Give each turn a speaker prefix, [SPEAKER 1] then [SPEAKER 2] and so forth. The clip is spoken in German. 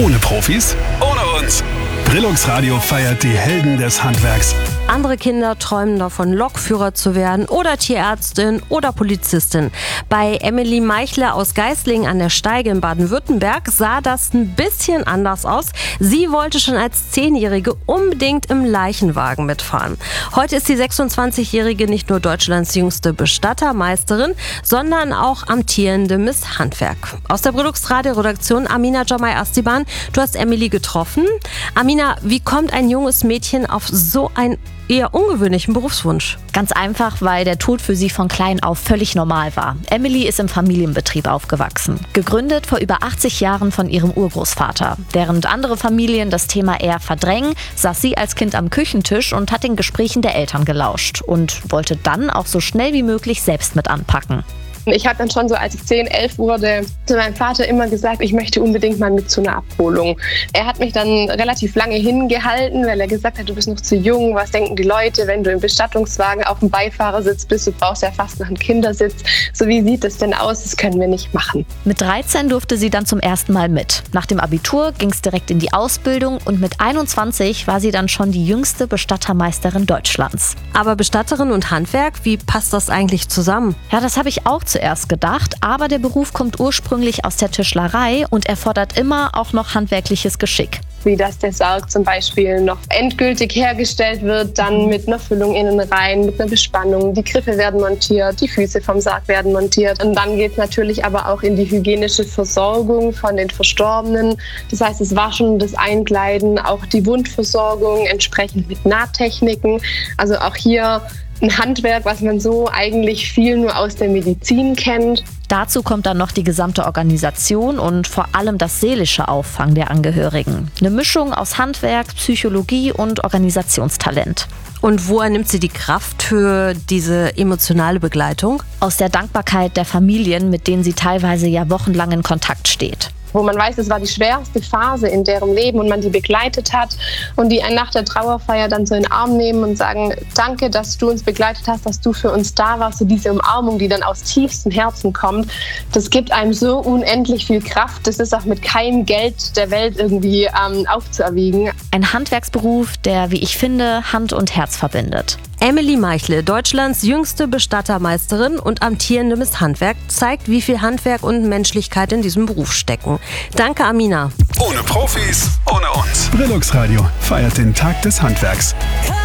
[SPEAKER 1] Ohne Profis, ohne uns. Brillux Radio feiert die Helden des Handwerks.
[SPEAKER 2] Andere Kinder träumen davon, Lokführer zu werden oder Tierärztin oder Polizistin. Bei Emily Meichle aus Geislingen an der Steige in Baden-Württemberg sah das ein bisschen anders aus. Sie wollte schon als 10-Jährige unbedingt im Leichenwagen mitfahren. Heute ist die 26-Jährige nicht nur Deutschlands jüngste Bestattermeisterin, sondern auch amtierende Miss Handwerk. Aus der Brillux Radio Redaktion Amina Jamai-Astiban, du hast Emily getroffen. Amina, wie kommt ein junges Mädchen auf so einen eher ungewöhnlichen Berufswunsch?
[SPEAKER 3] Ganz einfach, weil der Tod für sie von klein auf völlig normal war. Emily ist im Familienbetrieb aufgewachsen. Gegründet vor über 80 Jahren von ihrem Urgroßvater. Während andere Familien das Thema eher verdrängen, saß sie als Kind am Küchentisch und hat den Gesprächen der Eltern gelauscht und wollte dann auch so schnell wie möglich selbst mit anpacken.
[SPEAKER 4] Ich habe dann schon so, als ich 10, 11 wurde, zu meinem Vater immer gesagt, ich möchte unbedingt mal mit zu einer Abholung. Er hat mich dann relativ lange hingehalten, weil er gesagt hat, du bist noch zu jung, was denken die Leute, wenn du im Bestattungswagen auf dem Beifahrersitz bist, du brauchst ja fast noch einen Kindersitz. So, wie sieht das denn aus? Das können wir nicht machen.
[SPEAKER 3] Mit 13 durfte sie dann zum ersten Mal mit. Nach dem Abitur ging es direkt in die Ausbildung und mit 21 war sie dann schon die jüngste Bestattermeisterin Deutschlands.
[SPEAKER 2] Aber Bestatterin und Handwerk, wie passt das eigentlich zusammen?
[SPEAKER 3] Ja, das habe ich auch zuerst gedacht, aber der Beruf kommt ursprünglich aus der Tischlerei und erfordert immer auch noch handwerkliches Geschick.
[SPEAKER 4] Wie dass der Sarg zum Beispiel noch endgültig hergestellt wird, dann mit einer Füllung innen rein, mit einer Bespannung. Die Griffe werden montiert, die Füße vom Sarg werden montiert. Und dann geht es natürlich aber auch in die hygienische Versorgung von den Verstorbenen. Das heißt, das Waschen, das Einkleiden, auch die Wundversorgung, entsprechend mit Nahtechniken. Also auch hier ein Handwerk, was man so eigentlich viel nur aus der Medizin kennt.
[SPEAKER 3] Dazu kommt dann noch die gesamte Organisation und vor allem das seelische Auffangen der Angehörigen. Eine Mischung aus Handwerk, Psychologie und Organisationstalent.
[SPEAKER 2] Und woher nimmt sie die Kraft für diese emotionale Begleitung?
[SPEAKER 3] Aus der Dankbarkeit der Familien, mit denen sie teilweise ja wochenlang in Kontakt steht.
[SPEAKER 4] Wo man weiß, es war die schwerste Phase in deren Leben und man die begleitet hat und die einen nach der Trauerfeier dann so in den Arm nehmen und sagen, danke, dass du uns begleitet hast, dass du für uns da warst. So diese Umarmung, die dann aus tiefstem Herzen kommt, das gibt einem so unendlich viel Kraft. Das ist auch mit keinem Geld der Welt irgendwie aufzuerwiegen.
[SPEAKER 3] Ein Handwerksberuf, der, wie ich finde, Hand und Herz verbindet.
[SPEAKER 2] Emily Meichle, Deutschlands jüngste Bestattermeisterin und amtierende Miss Handwerk, zeigt, wie viel Handwerk und Menschlichkeit in diesem Beruf stecken. Danke, Amina.
[SPEAKER 1] Ohne Profis, ohne uns. Brillux Radio feiert den Tag des Handwerks.